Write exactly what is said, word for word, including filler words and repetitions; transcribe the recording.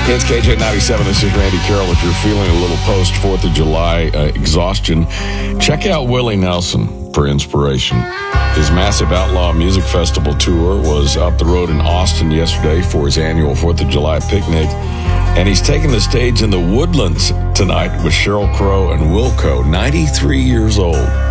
It's K J ninety-seven. This is Randy Carroll. If you're feeling a little post-fourth of July uh, exhaustion, check out Willie Nelson for inspiration. His massive Outlaw Music Festival tour was up the road in Austin yesterday for his annual fourth of July picnic. And he's taking the stage in the Woodlands tonight with Sheryl Crow and Wilco, ninety-three years old.